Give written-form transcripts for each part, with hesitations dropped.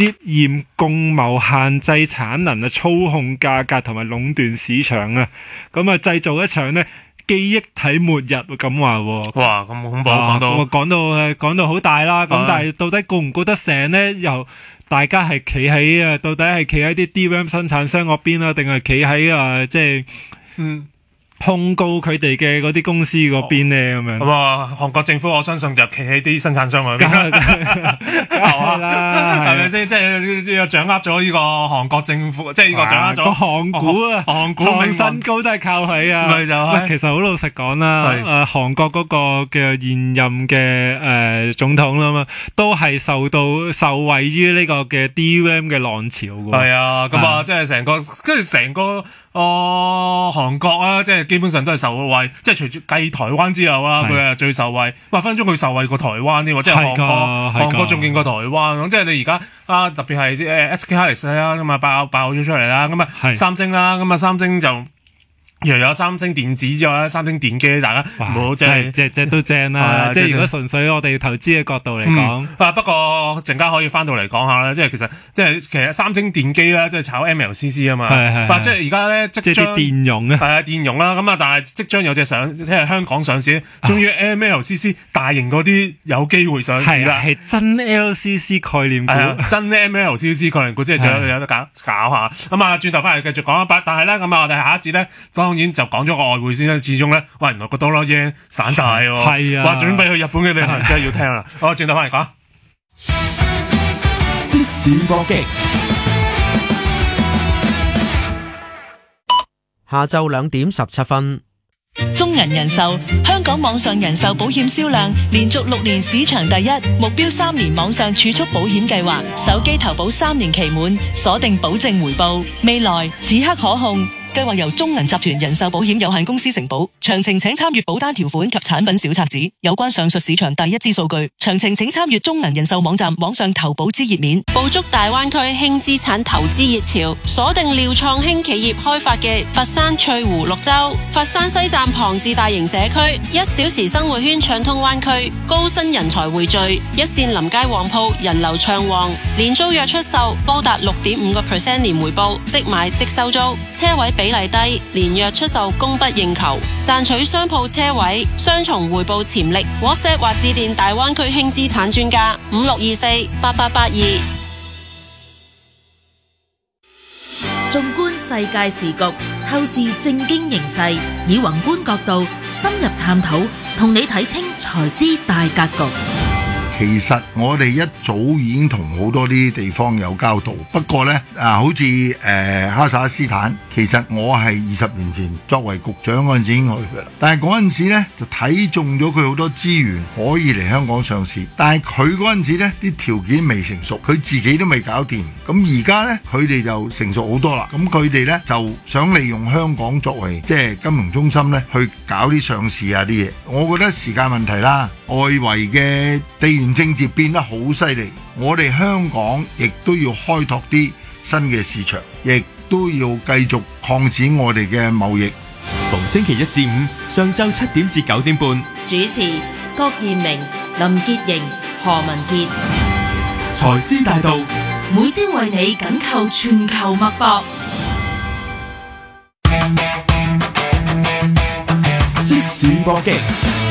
涉嫌共謀限制產能啊、操控價格同埋壟斷市場啊，咁啊製造一場呢記憶體末日咁話喎。 哇，咁恐怖， 講到好大啦，咁但係到底告唔告得成呢？又大家係企喺到底係企喺啲 DRAM 生產商嗰邊啦，定係企喺即係控告佢哋嘅嗰啲公司嗰邊咧咁樣。 咁啊，韓國政府我相信就企喺啲生產商嗰邊，係啦，係咪先？即係掌握咗呢個韓國政府，即係呢個掌握咗韓股啊，韓股創新高都係靠佢啊。 咪就係， 其實好老實講啦，韓國嗰個嘅現任嘅總統啦嘛，都係受惠於呢個嘅 DRAM 嘅浪潮㗎。 係啊，咁啊，即係成個韓國啊，即係基本上都係受惠，即係除咗繼台灣之後啊，佢係最受惠。分分鐘佢受惠過台灣添，即係韓國仲勁過台灣。咁即係你而家特別係啲SK Hynix 啊，咁啊爆咗出嚟啦。咁啊三星啦，咁啊三星就又有三星電子之外，三星電機，大家唔好即係都正啦。即係如果純粹我哋投資嘅角度嚟講，不過陣間可以翻到嚟講下啦。即係其實三星電機咧，即係炒 MLCC 啊嘛。即係而家咧即將電容啊， 電容啦。咁啊，但係即將有隻即係香港上市，終於 MLCC 大型嗰啲有機會上市啦。係真 LCC 概念股， 真 MLCC 概念股，即係仲有得搞下。咁啊，轉頭翻嚟繼續講一把。但係咧，咁啊，我哋下一節咧，當然就講咗個外匯先啦。始終咧，原來個$yen散晒喎。係啊，話準備去日本嘅旅行真係要聽啦。好，轉頭翻嚟講。 即時搏擊。下晝2點17分。 中銀人壽香港網上人壽保險銷量連續6年市場第一，目標3年網上儲蓄保險計劃，手機投保3年期滿，鎖定保證回報，未來此刻可控。計劃由中銀集團人壽保險有限公司承保，詳情請參閱保單條款及產品小冊子。有關上述市場第一支數據，詳情請參閱中銀人壽網站網上投保之頁面。 捕捉大灣區輕資產投資熱潮，鎖定廖創興企業開發嘅佛山翠湖綠洲、佛山西站旁至大型社區，1小時生活圈暢通灣區，高薪人才匯聚，一線臨街旺鋪人流暢旺，年租約出售高達6.5% 年回報，即買即收租，車位比例低，連約出售供不應求，賺取商鋪車位雙重回報潛力。WhatsApp 或致電大灣區輕資產專家56248882。 縱觀世界時局，透視政經形勢，以宏觀角度深入探討，同你睇清財資大格局。 其實我哋一早已經同好多啲地方有交道，不過呢，好似哈薩克斯坦，其實我係20年前作為局長嗰陣時已經去㗎啦。但係嗰陣時呢就睇中咗佢好多資源可以嚟香港上市，但係佢嗰陣時呢啲條件未成熟，佢自己都未搞掂。咁而家呢佢哋就成熟好多啦。咁佢哋呢就想利用香港作為即係金融中心呢去搞啲上市啊啲嘢。我覺得時間問題啦，外圍嘅地緣政治變得好犀利，我哋香港亦都要開拓啲新嘅市場，亦都要繼續擴展我哋嘅貿易。 逢星期1至5上晝7點至9點半， 主持郭燕明、林潔瑩、何文傑。 財資大道， 每朝為你緊扣全球脈搏。 即時搏擊。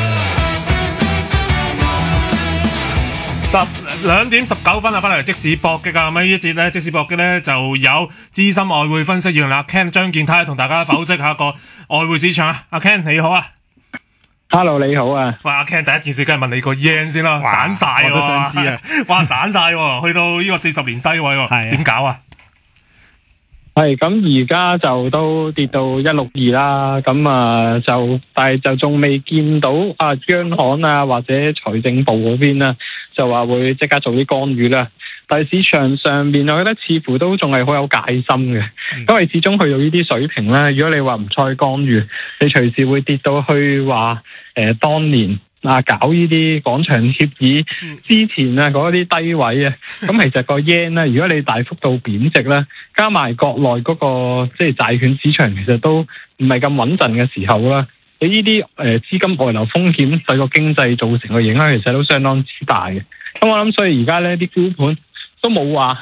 2點19分啊，翻嚟即時搏擊啊！咁呢一節咧，即時搏擊咧就有資深外匯分析員阿 Ken 張健泰同大家剖析下個外匯市場啊！阿 Ken 你好啊 ，Hello 你好啊！ 哇，阿 Ken 第一件事梗係問你個 yen 先啦，散晒我都想知啊！ 哇，散晒喎，去到呢個40年低位喎，點搞啊？ 係咁，而家就都跌到162啦，咁但係就仲未見到央行啊或者財政部嗰邊啦，就話會即刻做啲干預啦。但係市場上面，我覺得似乎都仲係好有戒心嘅，因為始終去到呢啲水平咧，如果你話唔再干預，你隨時會跌到去話當年搞呢啲廣場協議之前嗰啲低位啊，咁其實個 yen 咧，如果你大幅度貶值咧，加埋國內嗰個即係債券市場，其實都唔係咁穩陣嘅時候啦。你呢啲資金外流風險對個經濟造成嘅影響，其實都相當之大嘅。咁我諗，所以而家呢啲沽盤都冇話